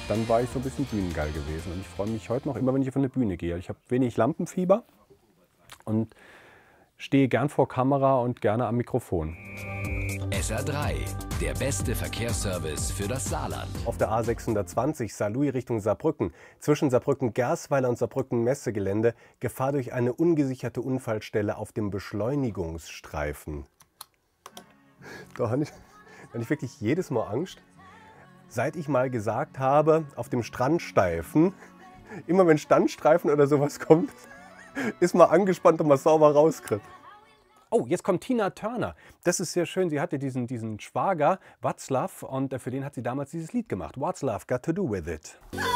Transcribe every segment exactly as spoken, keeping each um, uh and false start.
dann war ich so ein bisschen bühnengeil gewesen. Und ich freue mich heute noch immer, wenn ich auf eine Bühne gehe. Ich habe wenig Lampenfieber und stehe gern vor Kamera und gerne am Mikrofon. S R drei, der beste Verkehrsservice für das Saarland. Auf der A sechshundertzwanzig Saarlouis Richtung Saarbrücken, zwischen Saarbrücken-Gersweiler und Saarbrücken-Messegelände, Gefahr durch eine ungesicherte Unfallstelle auf dem Beschleunigungsstreifen. Da habe ich, da habe ich wirklich jedes Mal Angst. Seit ich mal gesagt habe, auf dem Strandstreifen, immer wenn Standstreifen oder sowas kommt, ist man angespannt und man sauber rauskriegt. Oh, jetzt kommt Tina Turner. Das ist sehr schön. Sie hatte diesen, diesen Schwager, Václav, und für den hat sie damals dieses Lied gemacht. What's Love Got to Do With It.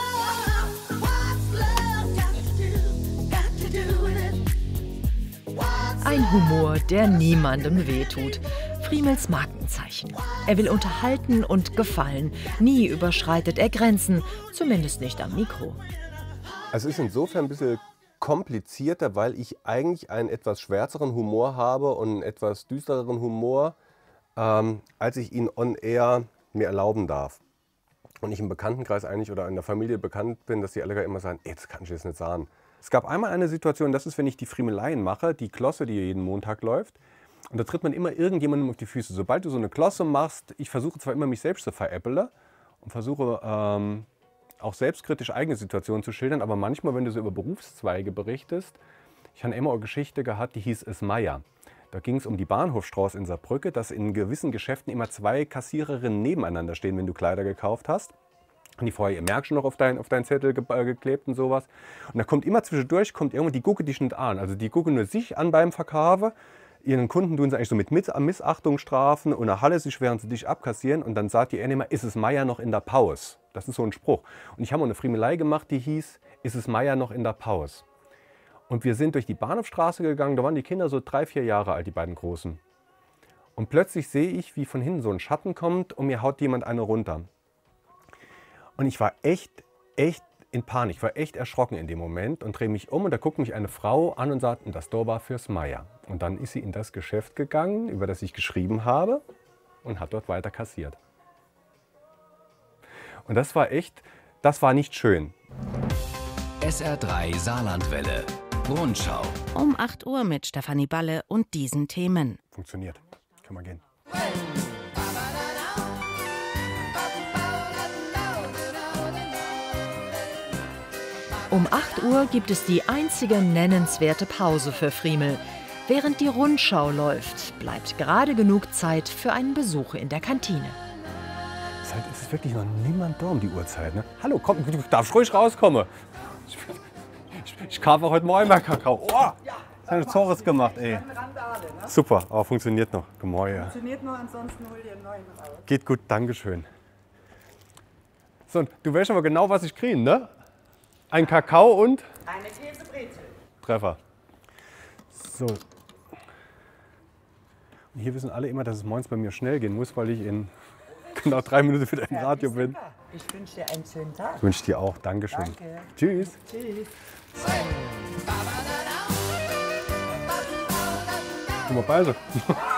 Ein Humor, der niemandem wehtut. Friemels Markenzeichen. Er will unterhalten und gefallen. Nie überschreitet er Grenzen, zumindest nicht am Mikro. Also es ist insofern ein bisschen komplizierter, weil ich eigentlich einen etwas schwärzeren Humor habe und einen etwas düstereren Humor, ähm, als ich ihn on air mir erlauben darf. Und ich im Bekanntenkreis eigentlich oder in der Familie bekannt bin, dass die alle immer sagen, ey, das kann ich jetzt nicht sagen. Es gab einmal eine Situation, das ist, wenn ich die Friemeleien mache, die Klosse, die jeden Montag läuft. Und da tritt man immer irgendjemandem auf die Füße. Sobald du so eine Klosse machst, ich versuche zwar immer mich selbst zu veräppeln und versuche ähm, auch selbstkritisch eigene Situationen zu schildern, aber manchmal, wenn du so über Berufszweige berichtest, ich habe immer eine Geschichte gehabt, die hieß Es Meier. Da ging es um die Bahnhofstraße in Saarbrücke, dass in gewissen Geschäften immer zwei Kassiererinnen nebeneinander stehen, wenn du Kleider gekauft hast. Und die vorher ihr Merk schon noch auf deinen auf dein Zettel ge äh, geklebt und sowas. Und da kommt immer zwischendurch, kommt irgendwann, die gucken dich nicht an. Also die gucken nur sich an beim Verkaufen. Ihren Kunden tun sie eigentlich so mit Missachtung strafen und eine Halle sich, während sie dich abkassieren. Und dann sagt die eine immer, ist es Meier noch in der Pause? Das ist so ein Spruch. Und ich habe mal eine Friemelei gemacht, die hieß, ist es Meier noch in der Pause? Und wir sind durch die Bahnhofstraße gegangen, da waren die Kinder so drei, vier Jahre alt, die beiden Großen. Und plötzlich sehe ich, wie von hinten so ein Schatten kommt und mir haut jemand eine runter. Und ich war echt, echt in Panik, ich war echt erschrocken in dem Moment und drehe mich um und da guckt mich eine Frau an und sagt, das Tor war fürs Meier. Und dann ist sie in das Geschäft gegangen, über das ich geschrieben habe und hat dort weiter kassiert. Und das war echt, das war nicht schön. S R drei Saarlandwelle. Rundschau. Um acht Uhr mit Stefanie Balle und diesen Themen. Funktioniert. Kann man gehen. Um acht Uhr gibt es die einzige nennenswerte Pause für Friemel. Während die Rundschau läuft, bleibt gerade genug Zeit für einen Besuch in der Kantine. Es ist wirklich noch niemand da um die Uhrzeit. Ne? Hallo, komm, du darfst ruhig rauskommen. Ich, ich, ich kaufe heute Morgen mal Kakao. Oh, das hat Zores gemacht, ey. Super, aber funktioniert noch. Gemäuer. Funktioniert noch, ansonsten hol dir einen neuen raus. Geht gut, Dankeschön. So, du weißt aber genau, was ich kriege, ne? Ein Kakao und? Eine Käsebrezel. Treffer. So. Und hier wissen alle immer, dass es morgens bei mir schnell gehen muss, weil ich in genau drei Minuten wieder im Radio bin. Ich wünsche dir einen schönen Tag. Ich wünsche dir auch. Dankeschön. Danke. Tschüss. Tschüss. Guck mal, beide.